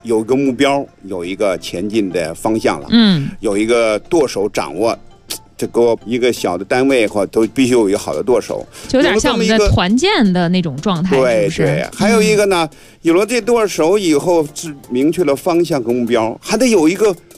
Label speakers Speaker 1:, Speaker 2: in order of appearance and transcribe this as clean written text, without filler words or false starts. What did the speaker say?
Speaker 1: 有一个目标，有一个前进的方向了，有一个舵手掌握。这个一个小的单位或都必须有一个好的舵手，
Speaker 2: 就有点像我们的团建的那种状态。
Speaker 1: 对
Speaker 2: 是不是？
Speaker 1: 对，还有一个呢，有了这舵手以后，是明确了方向和目标，还得有一个